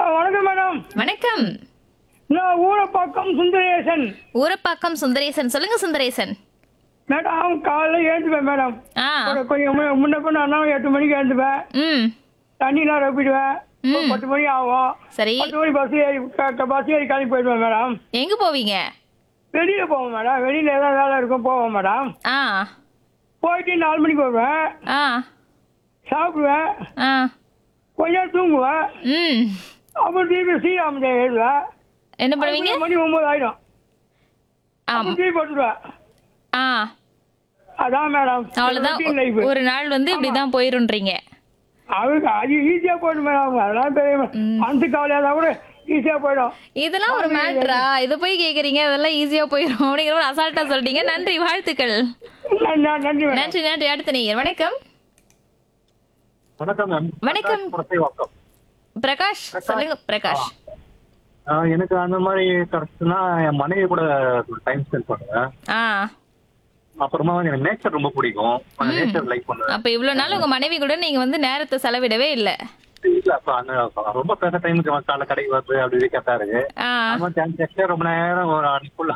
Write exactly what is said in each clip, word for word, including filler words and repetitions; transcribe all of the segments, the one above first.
ஆ, வணக்கம் மேடம். வணக்கம். நான் ஊரப்பாக்கம் சுந்தரேசன். ஊரப்பாக்கம் சுந்தரேசன். சொல்லுங்க சுந்தரேசன். மேடம் காலைல எழுந்துப்பேன் மேடம். ஆ. ஒரு கொஞ்சம் மு- முன்ன பின்ன ஆனா எட்டு மணிக்கு எழுந்துப்பேன். ம். தண்ணிலாம் ரப்பிடுவேன். ம். ஒரு பத்து மணி ஆகும். சரி. பத்து மணி பஸ் ஏறி க- க- பஸ் ஏறி கிளம்பி போயிடுவேன் மேடம். எங்க போவீங்க? வெளியில போவோம் மேடம். வெளியில ஏதாவது வேலை இருக்கும் போவோம் மேடம். ஆ. போயிட்டு நாலு மணிக்கு வருவேன். ஆ. சாப்பிடுவேன். ஆ. கொஞ்ச நேரம் தூங்குவேன். ம். அப்புறம் திருப்பி ஸ்ரீராம ஜெயம் எழுதுவேன். என்ன பண்ணுவீங்க? அதுக்குள்ள மணி ஒன்பது ஆயிடும். ஆம். அப்புறம் திருப்பி படுத்துருவேன். ஆ. அதான் மேடம் அவ்வளவுதான். routine life. ஒரு நாள் வந்து இப்படிதான் போயிருன்றீங்க. அவருக்கு அது ஈஸியா போயிடும் மேடம். அதெல்லாம் பெரிய மனசு கவலையா இருந்தா கூட ஈஸியா போயிடும். இதெல்லாம் ஒரு மேட்ரா? இத போய் கேக்குறீங்க அதெல்லாம் ஈஸியா போயிடும் அப்படிங்கிற ஒரு அசால்ட்டா சொல்லிட்டீங்க. நன்றி, வாழ்த்துக்கள். நன்றி நன்றி மேடம். நன்றி நன்றி. அடுத்த நேயர். வணக்கம். வணக்கம் மேம். வணக்கம். வணக்கம். பிரகாஷ் சொல்லுங்க பிரகாஷ். ஆஹ் எனக்கு அந்த மாதிரி கிடைச்சுன்னா என் மனைவி கூட டைம் ஸ்பெண்ட் பண்ணுவேன். ஆ. அப்புறமா வந்து எனக்கு நேச்சர் ரொம்ப பிடிக்கும். நேச்சர் லைக் பண்ணுவேன். அப்ப இவ்வளவு நாள் உங்க மனைவி கூட நீங்க வந்து நேரத்தை செலவிடவே இல்ல. இல்ல அப்ப அந்த ரொம்ப பேச டைமுக்கு காலை கடைக்கு வருது அப்படி இப்படி கேட்டா இருக்கு. ஆ. ஆமா ஜாஸ்தியா ரொம்ப நேரம் ஒரு அனுப்புள்ள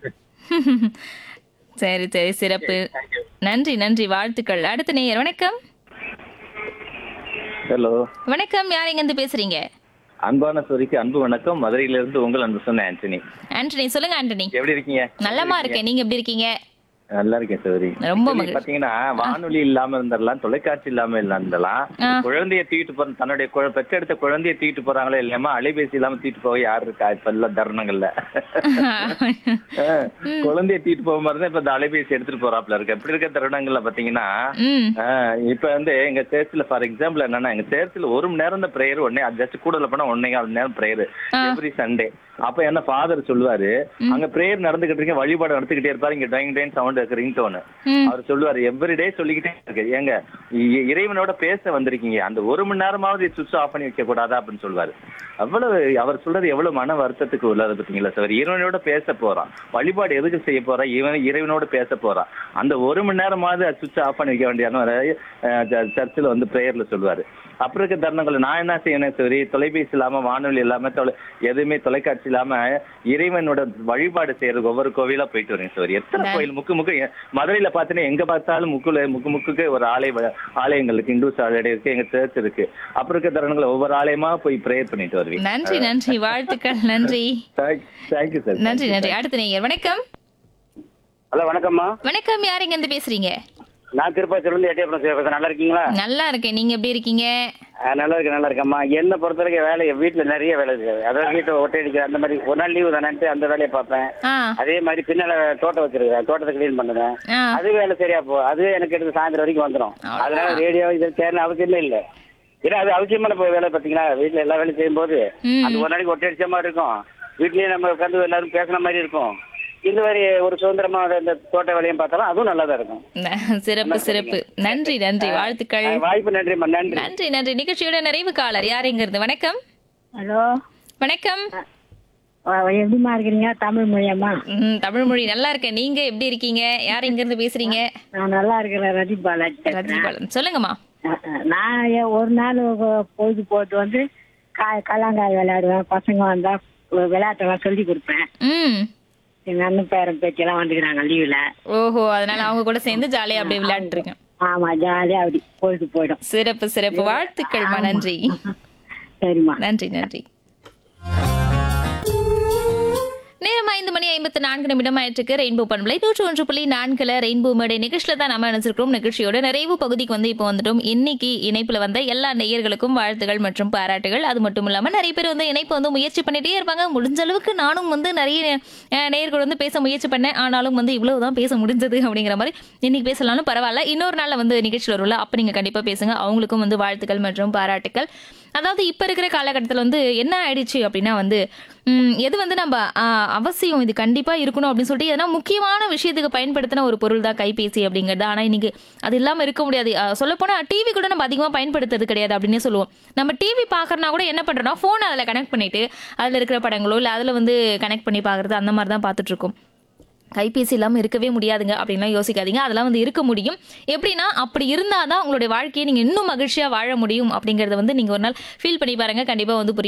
சரி சரி, சிறப்பு. நன்றி நன்றி, வாழ்த்துக்கள். அடுத்த நேயர். வணக்கம். ஹலோ, வணக்கம். யார் எங்க இருந்து பேசுறீங்க? அன்பான சோரிக்கு அன்பு வணக்கம். மதுரையிலிருந்து உங்கள் அன்பு சொன்ன ஆண்டனி. ஆண்டனி சொல்லுங்க. ஆண்டனி. எப்படி இருக்கீங்க? நல்லமா இருக்கேன். நீங்க எப்படி இருக்கீங்க? நல்லா இருக்கேன் சோரி. ரொம்ப Actually மகிழ்ச்சி. பாத்தீங்கன்னா வானொலி இல்லாம இருந்தரலாம், தொலைக்காட்சி இல்லாம இருந்தரலாம். ஆ. குழந்தைய தூக்கிட்டு போற தன்னுடைய குழ- பெற்றெடுத்த குழந்தைய தூக்கிட்டு போறாங்களே இல்லையாமா, அலைபேசி இல்லாம தூக்கிட்டு போக யாரு இருக்கா இப்ப எல்லா தருணங்கள்ல? ஆ, குழந்தைய தூக்கிட்டு போக மாதிரி தான் இப்ப இந்த அலைபேசி எடுத்துட்டு போறாப்ல இருக்கு. எப்படி இருக்க தருணங்கள்ல பாத்தீங்கன்னா ம். ஆ, இப்ப வந்து எங்க சேர்ச்சில ஃபார் எக்ஸாம்பிள் என்னன்னா, எங்க சேர்ச்சில ஒரு மணி நேரம் தான் பிரேயர், ஒன்னே ஜஸ்ட் கூடல போனா ஒன்னே கால் நேரம் பிரேயர் எவ்ரி சண்டே. அப்ப என்ன ஃபாதர் சொல்லுவாரு, அங்க பிரேயர் நடந்துகிட்டு இருக்க, வழிபாடு நடந்துகிட்டே இருப்பாரு, இங்க dyeing time sound ring tone. ம். அவர் சொல்லுவாரு எவ்ரிடே சொல்லிக்கிட்டே இருக்கு, ஏங்க இ- இறைவனோட பேச வந்திருக்கீங்க, அந்த ஒரு மணி நேரமாவது சுவிட்ச் ஆஃப் பண்ணி வைக்க கூடாதா அப்படின்னு சொல்லுவாரு. அவ்வளவு அவர் சொல்றது எவ்வளவு மன வருத்தத்துக்கு உள்ளது பாத்தீங்களா சார். இறைவனோட பேச போறான், வழிபாடு எதுக்கு செய்ய போறா, இவன் இறைவனோட பேச போறான், அந்த ஒரு மணி நேரமாவது சுவிட்ச் ஆஃப் பண்ணி வைக்க வேண்டிய சர்ச்சில் வந்து பிரேயர்ல சொல்லுவாரு. அப்புறம் இருக்க தருணங்கள் நான் என்ன செய்யணும் சரி, தொலைபேசி இல்லாம, வானொலி இல்லாம, தொலை எதுவுமே தொலைக்காட்சி இல்லாம இறைவனோட வழிபாடு செய்யறதுக்கு ஒவ்வொரு கோவிலா போயிட்டு வரேன் சார். எத்தனை கோயில் முக்கு முக்கு மதுரையில பாத்தீங்கன்னா எங்க பார்த்தாலும் முக்குல முக்கு முக்குக்கு ஒரு ஆலய ஆலயங்கள் இருக்கு, இந்துஸ் ஆலயம் இருக்கு, எங்க சர்ச் இருக்கு. அப்புறம் இருக்க தருணங்கள் ஒவ்வொரு ஆலயமா போய் பிரேயர் பண்ணிட்டு வருவீங்க. நன்றி நன்றி, வாழ்த்துக்கள். நன்றி தேங்க்யூ சார். நன்றி நன்றி. அடுத்த நேயர். வணக்கம். ஹலோ வணக்கம்மா. வணக்கம். யார் எங்க இருந்து பேசுறீங்க? நான் திருப்பாச்சூர்லேருந்து எட்டியபுரம் பேசுறேன். நல்லா இருக்கீங்களா? நல்லா இருக்கேன். நீங்க எப்படி இருக்கீங்க? ஆ, நல்லா இருக்கேன் நல்லா இருக்கேம்மா. என்னை பொறுத்த வரைக்கும் வேலை வீட்டில் நிறைய வேலை இருக்கு. அதாவது வீட்டை ஒட்டை அடிக்கிற அந்த மாதிரி ஒரு நாள் லீவு தானேன்ட்டு அந்த வேலையை பார்ப்பேன். ஆ. அதே மாதிரி பின்னால தோட்டம் வச்சிருக்கேன், தோட்டத்தை கிளீன் பண்ணுவேன். ஆ. அது வேலை சரியா போ, அதுவே எனக்கு எடுத்து சாயந்தரம் வரைக்கும் வந்துடும். அதனால ரேடியோ இது தேர்ன அவசியமே இல்லை. ஏன்னா அது அவசியமான போய் வேலை பார்த்தீங்களா, வீட்டில் எல்லா வேலையும் செய்யும்போது ம். அந்த ஒரு நாளைக்கு ஒட்டை அடிச்ச மாதிரி இருக்கும், வீட்லயே நம்ம உட்காந்து எல்லாரும் பேசுன மாதிரி இருக்கும். இந்த மாதிரி ஒரு சுதந்திரமா இந்த தோட்ட வேலையும் பார்த்தாலும் அதுவும் நல்லா தான் இருக்கும். ந- சிறப்பு சிறப்பு. நன்றி நன்றி, வாழ்த்துக்கள். ஆ, வாய்ப்பு நன்றிம்மா. நன்றி நன்றி நன்றி. நிகழ்ச்சியோட நிறைவு காலர் யார் எங்க இருந்து? வணக்கம். ஹலோ, வணக்கம். அஹ் எப்படிம்மா இருக்கிறீங்க? தமிழ் மொழியம்மா. ம், தமிழ் மொழி நல்லா இருக்கேன். நீங்க எப்படி இருக்கீங்க? யார் எங்க இருந்து பேசுறீங்க? நான் நல்லா இருக்கிறேன். ரதி பாலாஜி பேசுறேன். ரஜினிபாலன். சொல்லுங்கம்மா. அஹ் அஹ் நான் ஏ- ஒரு நாள் பொ- பொழுது போட்டு வந்து காய் கல்லாங்காய் விளையாடுவேன். பசங்க வந்தா விளையாட்டெல்லாம் சொல்லி கொடுப்பேன். ம். எங்க அண்ணன் பேரன் பேச்செல்லாம் வந்துக்கிறாங்க லீவுல. ஓஹோ, அதனால அவங்க கூட சேர்ந்து ஜாலியா அப்படியே விளையாண்டுருக்கேன். ஆமா, ஜாலியா அப்படி பொழுது போயிடும். சிறப்பு சிறப்பு, வாழ்த்துக்கள்மா. நன்றி சரிம்மா. நன்றி நன்றி. நேரம் ஐந்து மணி ஐம்பத்தி நான்கு நிமிடம் ஆயிட்டு ரெயின்போ பண்பலை நூற்று ஒன்று புள்ளி நான்குல ரெயின்போ மேடை நிகழ்ச்சியில தான் நம்ம நினைச்சிருக்கோம். நிகழ்ச்சியோட நிறைவு பகுதிக்கு வந்து இப்போ வந்துட்டோம். இன்னைக்கு இணைப்புல வந்த எல்லா நேயர்களுக்கும் வாழ்த்துகள் மற்றும் பாராட்டுகள். அது மட்டும் இல்லாம நிறைய பேர் வந்து இணைப்பு வந்து முயற்சி பண்ணிட்டே இருப்பாங்க. முடிஞ்ச அளவுக்கு நானும் வந்து நிறைய அஹ், நேயர்கள் வந்து பேச முயற்சி பண்ணேன். ஆனாலும் வந்து இவ்வளவுதான் பேச முடிஞ்சது அப்படிங்கிற மாதிரி இன்னைக்கு பேசலாம்னு பரவாயில்ல. இன்னொரு நாள்ல வந்து நிகழ்ச்சியில் வரும்ல, அப்ப நீங்க கண்டிப்பா பேசுங்க. அவங்களுக்கும் வந்து வாழ்த்துக்கள் மற்றும் பாராட்டுக்கள். அதாவது இப்ப இருக்கிற காலகட்டத்தில் வந்து என்ன ஆயிடுச்சு அப்படின்னா வந்து ம், எது வந்து நம்ம ஆ, அவசியம் இது கண்டிப்பா இருக்கணும் அப்படின்னு சொல்லிட்டு எதனா முக்கியமான விஷயத்துக்கு பயன்படுத்தின ஒரு பொருள் தான் கைபேசி அப்படிங்கிறது. ஆனா இன்னைக்கு அது இல்லாம இருக்க முடியாது. சொல்ல போனா டிவி கூட நம்ம அதிகமா பயன்படுத்துறது கிடையாது அப்படின்னே சொல்லுவோம். நம்ம டிவி பாக்குறனா கூட என்ன பண்றோம்னா போன் அதுல கனெக்ட் பண்ணிட்டு அதுல இருக்கிற படங்களோ இல்ல அதுல வந்து கனெக்ட் பண்ணி பாக்குறது அந்த மாதிரி தான் பார்த்துட்டு இருக்கோம். கைபேசி இல்லாமல் இருக்கவே முடியாதுங்க அப்படின்லாம் யோசிக்காதீங்க. அதெல்லாம் வந்து இருக்க முடியும். எப்படின்னா அப்படி இருந்தால் தான் உங்களுடைய வாழ்க்கையை நீங்கள் இன்னும் மகிழ்ச்சியாக வாழ முடியும் அப்படிங்கிறத வந்து நீங்கள் ஒரு நாள் ஃபீல் பண்ணி பாருங்க. கண்டிப்பாக வந்து புரியும்.